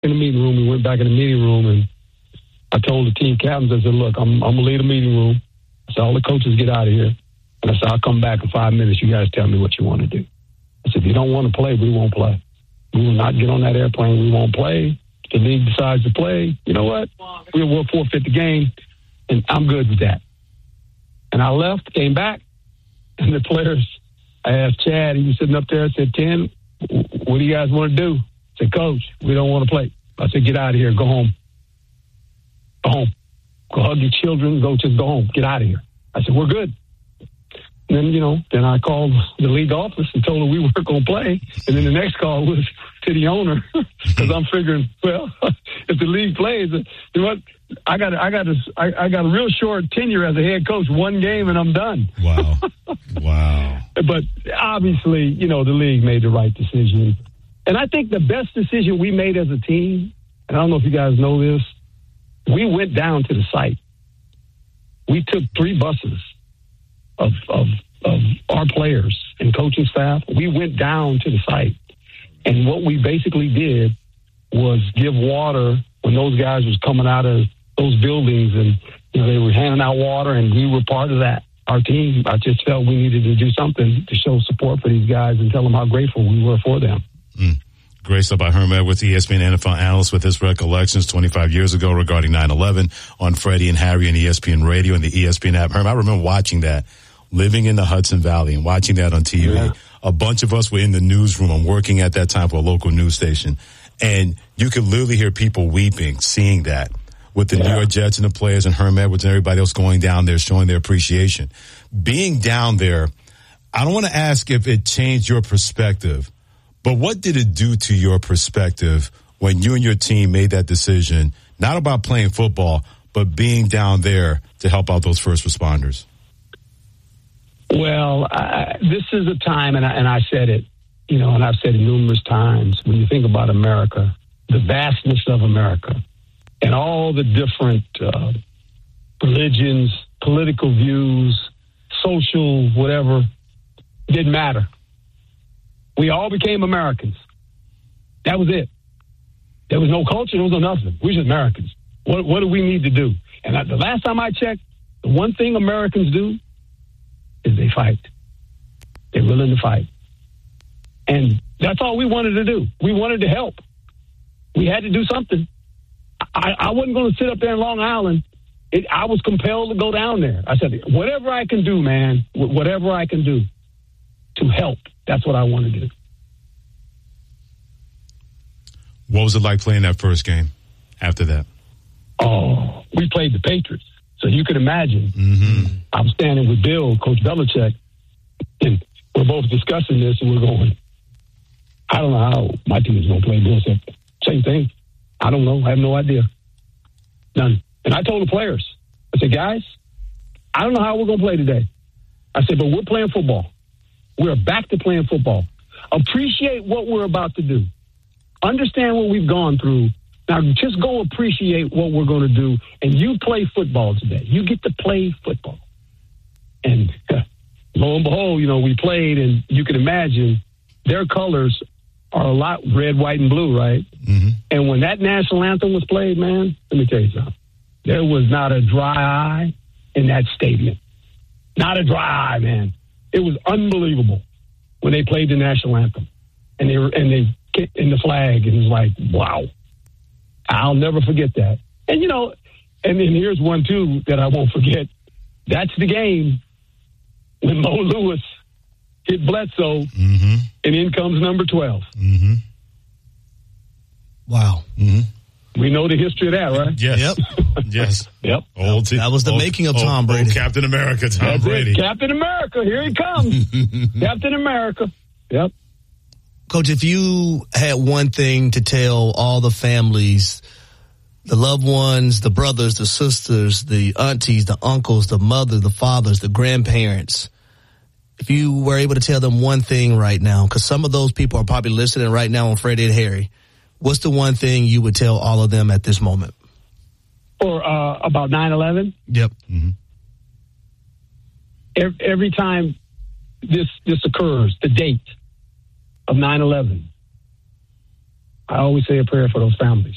in the meeting room. We went back in the meeting room, and I told the team captains, I said, look, I'm going to leave the meeting room. I said, all the coaches get out of here. And I said, I'll come back in 5 minutes. You guys tell me what you want to do. I said, if you don't want to play, we won't play. We will not get on that airplane. We won't play. If the league decides to play, you know what? We'll forfeit the game, and I'm good with that. And I left, came back, and the players, I asked Chad, he was sitting up there, I said, Ken, what do you guys want to do? I said, Coach, we don't want to play. I said, get out of here. Go home. Go home. Go hug your children. Just go home. Get out of here. I said, we're good. And then, then I called the league office and told them we weren't going to play. And then the next call was to the owner because I'm figuring, well, if the league plays, you know what? I got a real short tenure as a head coach, 1 game and I'm done. Wow. Wow. But obviously, the league made the right decision. And I think the best decision we made as a team, and I don't know if you guys know this, we went down to the site. We took 3 buses of our players and coaching staff. We went down to the site. And what we basically did was give water when those guys was coming out of those buildings, and they were handing out water, and we were part of that. Our team, I just felt we needed to do something to show support for these guys and tell them how grateful we were for them. Great stuff by Herm Edwards, ESPN NFL analyst, with his recollections 25 years ago regarding 9/11 on Freddie and Harry and ESPN Radio and the ESPN app. Herm, I remember watching that, living in the Hudson Valley and watching that on TV. Yeah. A bunch of us were in the newsroom. I'm working at that time for a local news station. And you could literally hear people weeping, seeing that with the New York Jets and the players and Herm Edwards and everybody else going down there, showing their appreciation. Being down there, I don't want to ask if it changed your perspective, but what did it do to your perspective when you and your team made that decision, not about playing football, but being down there to help out those first responders? Well, this is a time, and I said it, and I've said it numerous times, when you think about America, the vastness of America, and all the different religions, political views, social, whatever, didn't matter. We all became Americans. That was it. There was no culture. There was no nothing. We're just Americans. What do we need to do? And the last time I checked, the one thing Americans do is they fight. They're willing to fight. And that's all we wanted to do. We wanted to help. We had to do something. I wasn't going to sit up there in Long Island. I was compelled to go down there. I said, whatever I can do, man, whatever I can do to help, that's what I want to do. What was it like playing that first game after that? Oh, we played the Patriots. So you can imagine. Mm-hmm. I'm standing with Bill, Coach Belichick, and we're both discussing this, and we're going, I don't know how my team is going to play. Bill said, same thing. I don't know. I have no idea. None. And I told the players, I said, guys, I don't know how we're going to play today. I said, but we're playing football. We're back to playing football. Appreciate what we're about to do. Understand what we've gone through. Now, just go appreciate what we're going to do, and you play football today. You get to play football. And lo and behold, we played, and you can imagine their colors are a lot red, white, and blue, right? Mm-hmm. And when that national anthem was played, man, let me tell you something. There was not a dry eye in that stadium. Not a dry eye, man. It was unbelievable when they played the national anthem. And they kicked in the flag, and it was like, wow. I'll never forget that. And, and then here's one, too, that I won't forget. That's the game when Mo Lewis hit Bledsoe, mm-hmm. and in comes number 12. Mm-hmm. Wow. Mm-hmm. We know the history of that, right? Yes. Yep. Yes. Yep. That was the making of Tom Brady. Captain America, Tom Brady. Captain America, here he comes. Captain America. Yep. Coach, if you had one thing to tell all the families, the loved ones, the brothers, the sisters, the aunties, the uncles, the mothers, the fathers, the grandparents, if you were able to tell them one thing right now, because some of those people are probably listening right now on Freddie and Harry, what's the one thing you would tell all of them at this moment? Or about 9/11? Yep. Mm-hmm. Every time this occurs, the date of 9/11, I always say a prayer for those families.